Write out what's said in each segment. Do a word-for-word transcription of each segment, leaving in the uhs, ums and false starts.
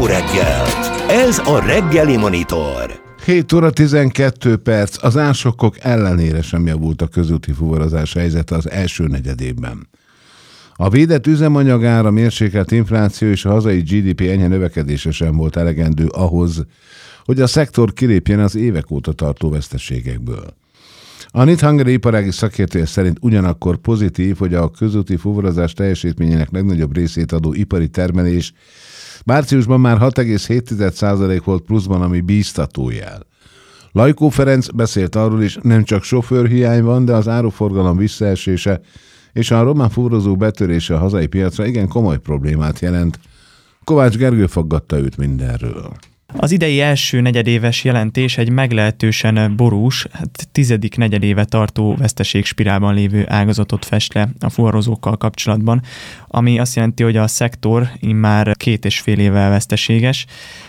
reggelt. Ez a Reggeli Monitor. hét óra tizenkét perc. Az ársokkok ellenére sem javult a közúti fuvarozás helyzete az első negyedében. A védett üzemanyagár, a mérsékelt infláció és a hazai gé dé pé enyhe növekedése sem volt elegendő ahhoz, hogy a szektor kilépjen az évek óta tartó veszteségekből. A NIT Hungary iparági szakértője szerint ugyanakkor pozitív, hogy a közúti fuvarozás teljesítményének legnagyobb részét adó ipari termelés márciusban már hat egész hét százalék volt pluszban, ami bíztató jel. Lajkó Ferenc beszélt arról is, nem csak sofőrhiány van, de az áruforgalom visszaesése és a román fuvarozók betörése a hazai piacra igen komoly problémát jelent. Kovács Gergő faggatta őt mindenről. Az idei első negyedéves jelentés egy meglehetősen borús, hát tizedik negyedéve tartó veszteségspirálban lévő ágazatot fest le a fuvarozókkal kapcsolatban, ami azt jelenti, hogy a szektor immár két és fél éve veszteséges.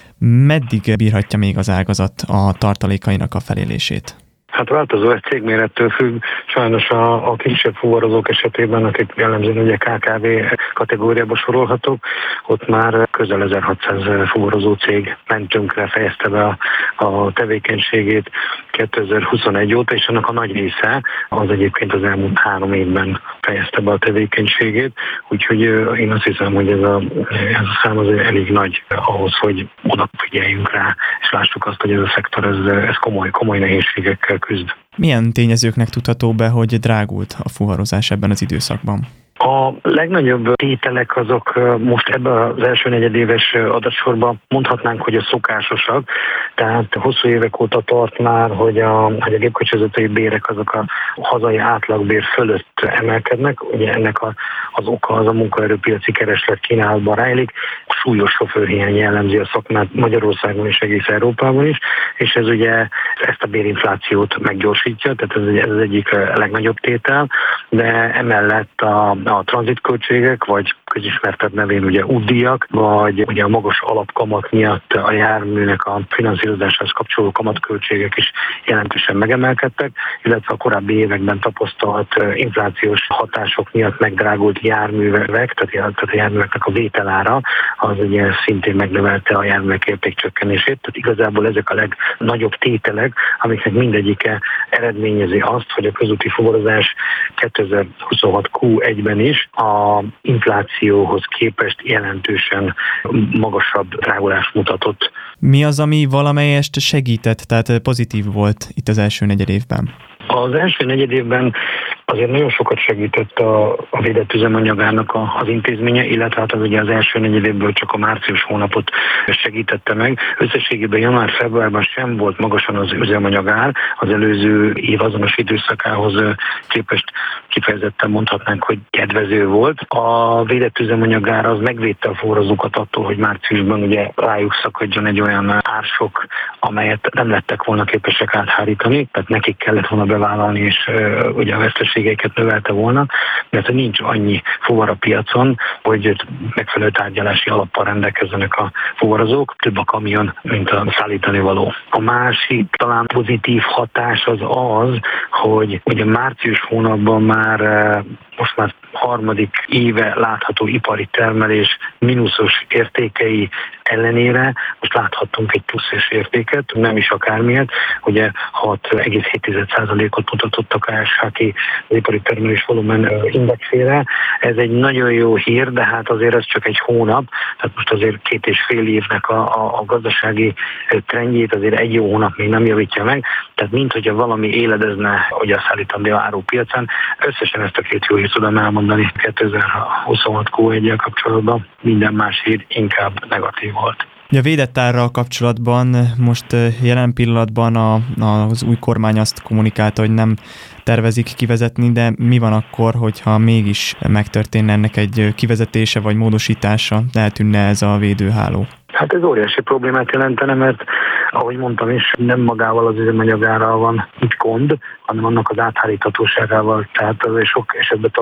Meddig bírhatja még az ágazat a tartalékainak a felélését? Hát változó, ez cégmérettől függ. Sajnos a, a kisebb fuvarozók esetében, akik jellemzően ugye ká ká vé kategóriába sorolhatók, ott már közel ezerhatszáz fuvarozó cég ment tönkre, fejezte be a, a tevékenységét kétezer-huszonegy óta, és annak a nagy része az egyébként az elmúlt három évben fejezte be a tevékenységét, úgyhogy én azt hiszem, hogy ez a, ez a szám azért elég nagy ahhoz, hogy odafigyeljünk rá, és lássuk azt, hogy ez a szektor ez, ez komoly, komoly nehézségekkel küzd. Milyen tényezőknek tudható be, hogy drágult a fuvarozás ebben az időszakban? A legnagyobb tételek azok most ebben az első negyedéves adatsorban mondhatnánk, hogy a szokásosak, tehát hosszú évek óta tart már, hogy a, hogy a gépkocsivezetői bérek azok a hazai átlagbér fölött emelkednek. Ugye ennek a, az oka az a munkaerőpiaci kereslet kínálatban rejlik. Súlyos sofőrhiány jellemzi a szakmát Magyarországon és egész Európában is, és ez ugye ezt a bérinflációt meggyorsítja, tehát ez, ez az egyik legnagyobb tétel, de emellett a a tranzitköltségek, vagy közismertebb nevén ugye útdíjak, vagy ugye a magas alapkamat miatt a járműnek a finanszírozásához kapcsoló kamatköltségek is jelentősen megemelkedtek, illetve a korábbi években tapasztalt inflációs hatások miatt megdrágult járművek, tehát a járműveknek a vételára, az ugye szintén megnövelte a járművek értékcsökkenését, tehát igazából ezek a legnagyobb tételek, amiknek mindegyike eredményezi azt, hogy a közúti fuvarozás kétezer-huszonhat kú egyben is a inflációhoz képest jelentősen magasabb drágulást mutatott. Mi az, ami valamelyest segített, tehát pozitív volt itt az első negyedévben? Az első negyedévben azért nagyon sokat segített a, a védett üzemanyagának a, az intézménye, illetve hát az ugye az első negyedévből csak a március hónapot segítette meg. Összességében január-februárban sem volt magasan az üzemanyagár, az előző év azonos időszakához képest kifejezetten mondhatnánk, hogy kedvező volt. A védett üzemanyagár az megvédte a fuvarozókat attól, hogy márciusban ugye rájuk szakadjon egy olyan ársok, amelyet nem lettek volna képesek áthárítani, tehát nekik kellett volna bevállalni, és uh, ugye a veszteségeiket növelte volna, mert nincs annyi fuvar a piacon, hogy megfelelő tárgyalási alappal rendelkezzenek a fuvarozók, több a kamion, mint a szállítani való. A másik talán pozitív hatás az az, hogy ugye március hónapban már uh, most már harmadik éve látható ipari termelés mínuszos értékei ellenére most láthattunk egy pluszos értéket, nem is akármilyet, ugye hat egész hét százalékot mutatott a ká es há ki az ipari termelés volumen indexére. Ez egy nagyon jó hír, de hát azért ez csak egy hónap, tehát most azért két és fél évnek a, a, a gazdasági trendjét azért egy jó hónap még nem javítja meg, tehát mint hogyha valami éledezne, hogy a szállítandó árupiacon. Összesen ezt a két jó hírt tudom elmondani kétezer-huszonhat kú egyel kapcsolatban, minden más hír inkább negatív volt. A védett árral kapcsolatban most jelen pillanatban a, az új kormány azt kommunikálta, hogy nem tervezik kivezetni, de mi van akkor, hogyha mégis megtörténne ennek egy kivezetése vagy módosítása, eltűnne ez a védőháló? Hát ez óriási problémát jelentene, mert ahogy mondtam is, nem magával az üzemanyagárral van itt gond, hanem annak az átháríthatóságával, tehát azért sok esetben talán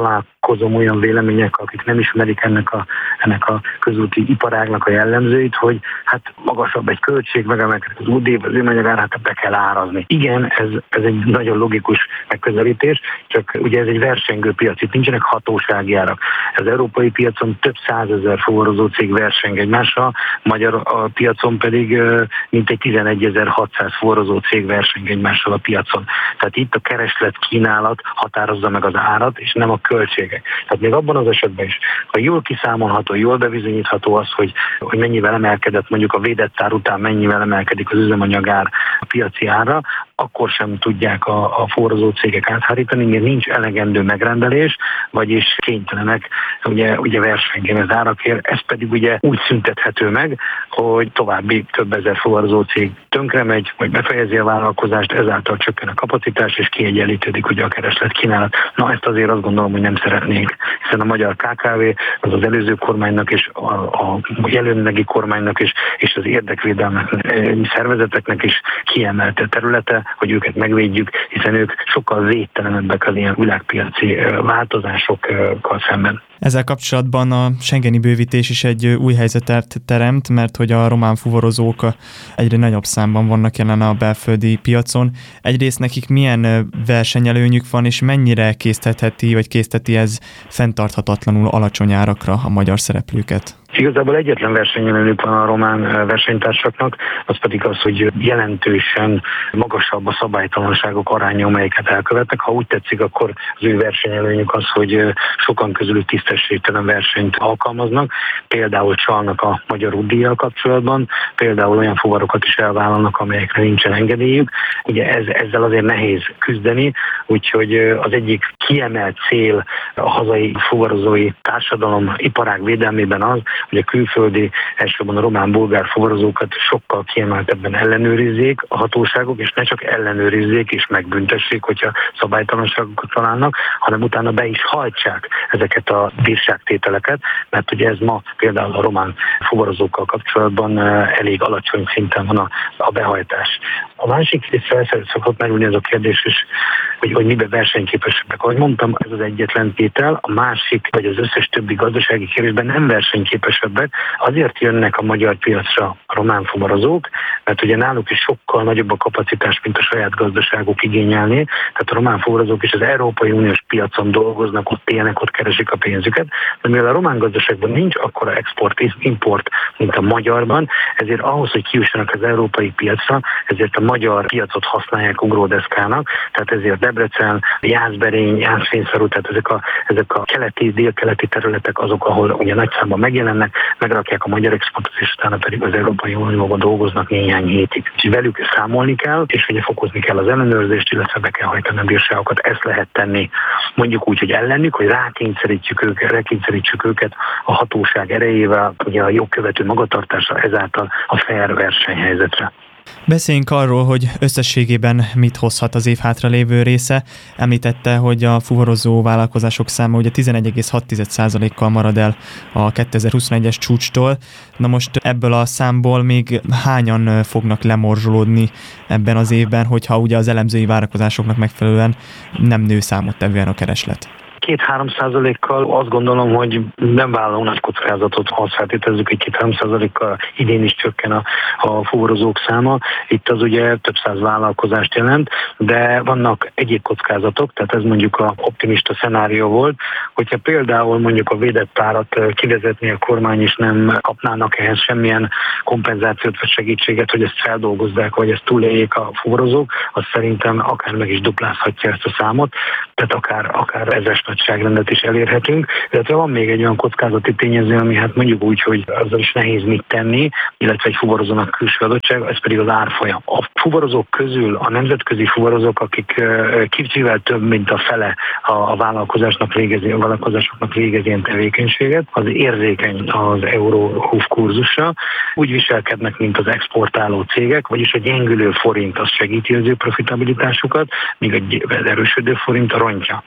birkozom olyan vélemények, akik nem ismerik ennek a, ennek a közúti iparágnak a jellemzőit, hogy hát magasabb egy költség, megemelkedik az útdíj, az üzemanyagár, hát be kell árazni. Igen, ez, ez egy nagyon logikus megközelítés, csak ugye ez egy versengő piac, itt nincsenek hatósági árak. Az európai piacon több százezer fuvarozó cég verseng egymással, magyar a piacon pedig mintegy tizenegyezer-hatszáz fuvarozó cég verseng egymással a piacon. Tehát itt a kereslet kínálat határozza meg az árat, és nem a költségek. Tehát még abban az esetben is, ha jól kiszámolható, jól bebizonyítható az, hogy, hogy mennyivel emelkedett, mondjuk a védett ár után mennyivel emelkedik az üzemanyagár a piaci ára, akkor sem tudják a, a fuvarozó cégek áthárítani, mert nincs elegendő megrendelés, vagyis kénytelenek ugye, ugye versengeni az árakért. Ez pedig ugye úgy szüntethető meg, hogy további több ezer fuvarozó cég tönkre megy, vagy befejezi a vállalkozást, ezáltal csökken a kapacitás, és kiegyenlítődik ugye a kereslet kínálat. Na ezt azért azt gondolom, hogy nem szeretnénk, hiszen a magyar ká ká vé az az előző kormánynak és a, a jelenlegi kormánynak is, és az érdekvédelmi szervezeteknek is kiemelte területe, hogy őket megvédjük, hiszen ők sokkal védtelenebbek az ilyen világpiaci változásokkal szemben. Ezzel kapcsolatban a schengeni bővítés is egy új helyzetet teremt, mert hogy a román fuvarozók egyre nagyobb számban vannak jelen a belföldi piacon. Egyrészt nekik milyen versenyelőnyük van, és mennyire késztetheti, vagy készteti ez fenntarthatatlanul alacsony árakra a magyar szereplőket? Igazából egyetlen versenyelőnyük van a román versenytársaknak, az pedig az, hogy jelentősen magasabb a szabálytalanságok aránya, amelyeket elkövetnek. Ha úgy tetszik, akkor az ő versenyelőnyük az, hogy sokan közülük tisztességtelen versenyt alkalmaznak, például csalnak a magyar útdíjjal kapcsolatban, például olyan fuvarokat is elvállalnak, amelyekre nincsen engedélyük. Ugye ez, ezzel azért nehéz küzdeni, úgyhogy az egyik kiemelt cél a hazai fuvarozói társadalom iparág védelmében az, hogy a külföldi, elsősorban a román-bulgár fuvarozókat sokkal kiemeltebben ellenőrizzék a hatóságok, és ne csak ellenőrizzék és megbüntessék, hogyha szabálytalanságokat találnak, hanem utána be is hajtsák ezeket a bírságtételeket, mert ugye ez ma például a román fuvarozókkal kapcsolatban elég alacsony szinten van a, a behajtás. A másik részre szokott merülni ez a kérdés is, hogy, hogy miben versenyképesebbek. Ahogy mondtam, ez az egyetlen tétel, a másik, vagy az összes többi gazdasági kérdésben nem versenyképesebbek, azért jönnek a magyar piacra a román fuvarozók, mert ugye náluk is sokkal nagyobb a kapacitás, mint a saját gazdaságuk igényelné, tehát a román fuvarozók is az Európai Uniós piacon dolgoznak, ott élnek, ott keresik a pénzüket, de mivel a román gazdaságban nincs akkora export-import, mint a magyarban, ezért ahhoz, hogy kijussanak az európai piacra, ezért a magyar piacot használják ugródeszkának, tehát ezért Debrecen, Jászberény, Jászfényszarú, tehát ezek a, ezek a keleti, délkeleti területek azok, ahol ugye nagy számban megjelennek, megrakják a magyar exportot, és utána pedig az Európai Unióban dolgoznak néhány hétig. Úgyhogy velük számolni kell, és ugye fokozni kell az ellenőrzést, illetve be kell hajtani a bírságokat. Ezt lehet tenni mondjuk úgy, hogy ellenük, hogy rákényszerítjük őket, rákényszerítsük őket a hatóság erejével, ugye a jogkövető magatartásra, ezáltal a fair versenyhelyzetre. Beszéljünk arról, hogy összességében mit hozhat az év hátralévő része. Említette, hogy a fuvarozó vállalkozások száma ugye tizenegy egész hat százalékkal marad el a kétezer-huszonegyes csúcstól. Na most ebből a számból még hányan fognak lemorzsolódni ebben az évben, hogyha ugye az elemzői várakozásoknak megfelelően nem nő számottevően a kereslet? két-három százalékkal azt gondolom, hogy nem vállaló nagy kockázatot, ha azt feltételezzük, hogy két-három százalékkal idén is csökken a, a fuvarozók száma. Itt az ugye több száz vállalkozást jelent, de vannak egyéb kockázatok, tehát ez mondjuk a optimista szenárió volt, hogyha például mondjuk a védett árat kivezetni a kormány, és nem kapnának ehhez semmilyen kompenzációt vagy segítséget, hogy ezt feldolgozzák, vagy ezt túléljék a fuvarozók, az szerintem akár meg is duplázhatja ezt a számot, tehát akár, akár ezres nagyságrendet is elérhetünk, illetve van még egy olyan kockázati tényező, ami hát mondjuk úgy, hogy azzal is nehéz mit tenni, illetve egy fuvarozónak külső adottság, ez pedig az árfolyam. A fuvarozók közül a nemzetközi fuvarozók, akik kicsivel több, mint a fele a vállalkozásnak végezi, a vállalkozásoknak végezi ilyen tevékenységet, az érzékeny az euró-húf kurzusra, úgy viselkednek, mint az exportáló cégek, vagyis a gyengülő forint az segíti az ő profitabilitásukat, míg egy erősödő forint a rontja.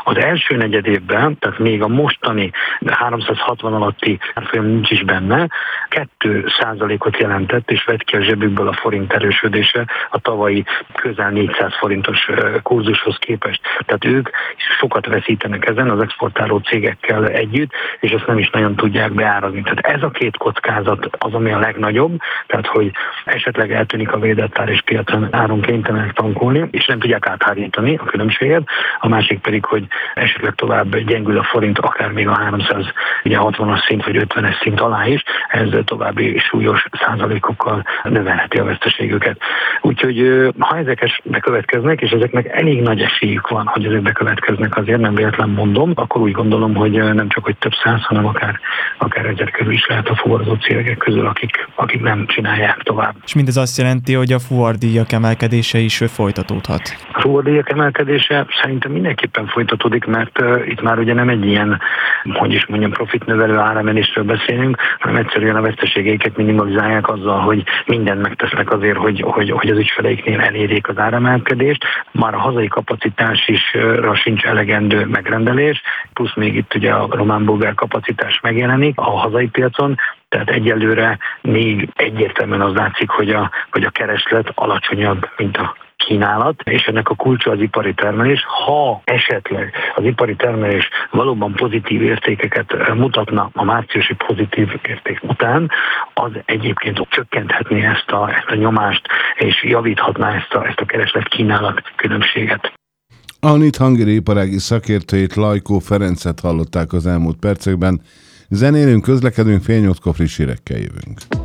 Az első negyed évben, tehát még a mostani háromszázhatvan alatti árfolyam nincs is benne, két százalékot jelentett, és vett ki a zsebükből a forint erősödése a tavalyi közel négyszáz forintos kurzushoz képest. Tehát ők sokat veszítenek ezen az exportáló cégekkel együtt, és ezt nem is nagyon tudják beárazni. Tehát ez a két kockázat az, ami a legnagyobb, tehát hogy esetleg eltűnik a védett ár és piacon áron kénytelenek tankolni, és nem tudják áthárítani a különbséget. A másik pedig, hogy esetleg tovább gyengül a forint, akár még a háromszázhatvanas szint vagy ötvenes szint alá is, ez további súlyos százalékokkal növelheti a veszteségüket. Úgyhogy ha ezek bekövetkeznek, és ezeknek elég nagy esélyük van, hogy ezek bekövetkeznek, azért nem véletlen mondom, akkor úgy gondolom, hogy nem csak hogy több száz, hanem akár, akár ezer körül is lehet a fuvarozó cégek közül, akik, akik nem csinálják tovább. És mindez azt jelenti, hogy a fuvardíjak emelkedése is folytatódhat. A fuvardíjak emelkedése szerintem mindenképpen folytatódik, mert uh, itt már ugye nem egy ilyen, hogy is mondjam, profitnövelő áremelésről beszélünk, hanem egyszerűen a veszteségeiket minimalizálják azzal, hogy mindent megtesznek azért, hogy, hogy, hogy az ügyfeleiknél elérjék az áremelkedést. Már a hazai kapacitás is uh, sincs elegendő megrendelés, plusz még itt ugye a román-bulgár kapacitás megjelenik a hazai piacon, tehát egyelőre még egyértelműen az látszik, hogy a, hogy a kereslet alacsonyabb, mint a kínálat, és ennek a kulcsa az ipari termelés. Ha esetleg az ipari termelés valóban pozitív értékeket mutatna a márciusi pozitív érték után, az egyébként csökkenthetné ezt a, ezt a nyomást, és javíthatná ezt a, ezt a kereslet-kínálat különbséget. A Nithangeri iparági szakértőjét, Lajkó Ferencet hallották az elmúlt percekben. Zenélünk, közlekedünk, fél nyolckor friss hírekkel jövünk.